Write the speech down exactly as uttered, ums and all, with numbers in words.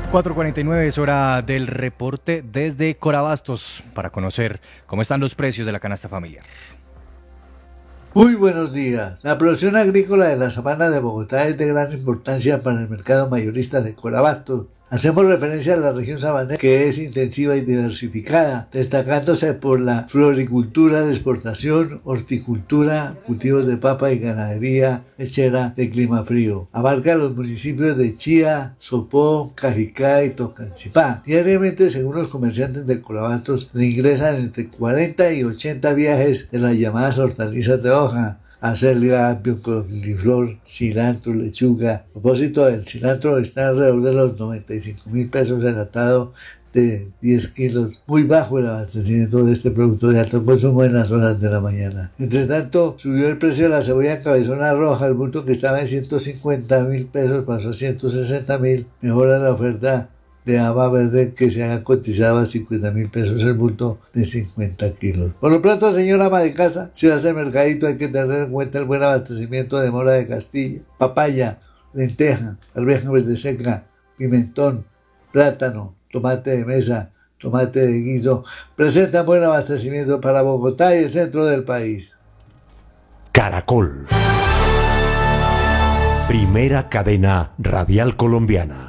cuatro cuarenta y nueve es hora del reporte desde Corabastos para conocer cómo están los precios de la canasta familiar. Muy buenos días. La producción agrícola de la sabana de Bogotá es de gran importancia para el mercado mayorista de Corabastos. Hacemos referencia a la región sabanera, que es intensiva y diversificada, destacándose por la floricultura de exportación, horticultura, cultivos de papa y ganadería lechera de clima frío. Abarca los municipios de Chía, Sopó, Cajicá y Tocancipá. Diariamente, según los comerciantes de Corabastos, le ingresan entre cuarenta y ochenta viajes de las llamadas hortalizas de hoja: acelga, apio, coliflor, cilantro, lechuga. A propósito del cilantro, está alrededor de los noventa y cinco mil pesos el atado de diez kilos, muy bajo el abastecimiento de este producto de alto consumo en las horas de la mañana. Entre tanto, subió el precio de la cebolla cabezona roja, el bulto que estaba en ciento cincuenta mil pesos pasó a ciento sesenta mil, mejora la oferta de haba verde, que se ha cotizado a cincuenta mil pesos el bulto de cincuenta kilos. Por lo pronto, señor ama de casa, si va a hacer mercadito hay que tener en cuenta el buen abastecimiento de mora de Castilla, papaya, lenteja, arveja verde seca, pimentón, plátano, tomate de mesa, tomate de guiso. Presenta buen abastecimiento para Bogotá y el centro del país. Caracol, primera cadena radial colombiana.